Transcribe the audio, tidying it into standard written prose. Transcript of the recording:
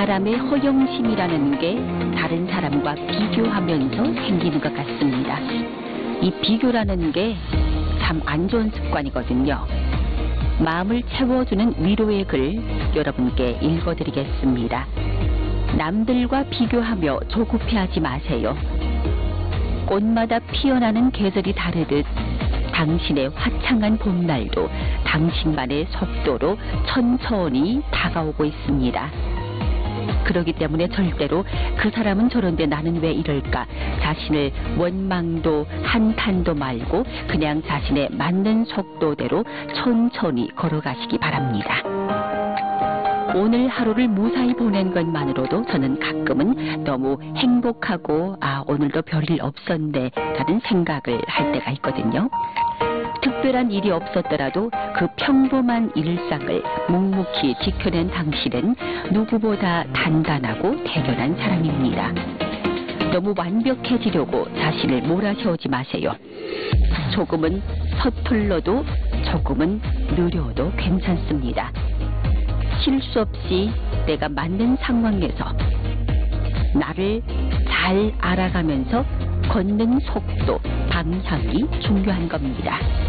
사람의 허영심이라는 게 다른 사람과 비교하면서 생기는 것 같습니다. 이 비교라는 게 참 안 좋은 습관이거든요. 마음을 채워주는 위로의 글 여러분께 읽어드리겠습니다. 남들과 비교하며 조급해하지 마세요. 꽃마다 피어나는 계절이 다르듯 당신의 화창한 봄날도 당신만의 속도로 천천히 다가오고 있습니다. 그렇기 때문에 절대로 그 사람은 저런데 나는 왜 이럴까 자신을 원망도 한탄도 말고 그냥 자신의 맞는 속도대로 천천히 걸어가시기 바랍니다. 오늘 하루를 무사히 보낸 것만으로도 저는 가끔은 너무 행복하고 오늘도 별일 없었네 라는 생각을 할 때가 있거든요. 특별한 일이 없었더라도 그 평범한 일상을 묵묵히 지켜낸 당신은 누구보다 단단하고 대견한 사람입니다. 너무 완벽해지려고 자신을 몰아세우지 마세요. 조금은 서툴러도 조금은 느려도 괜찮습니다. 실수 없이 내가 맞는 상황에서 나를 잘 알아가면서 걷는 속도, 방향이 중요한 겁니다.